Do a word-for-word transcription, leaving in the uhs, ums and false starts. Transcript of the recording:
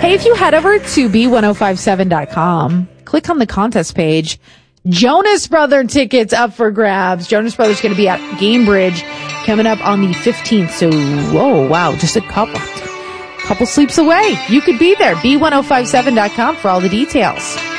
Hey, if you head over to B ten fifty-seven dot com, click on the contest page. Jonas Brother tickets up for grabs. Jonas Brothers going to be at Gamebridge coming up on the fifteenth. So, whoa, wow, just a couple, couple sleeps away. You could be there. B ten fifty-seven dot com for all the details.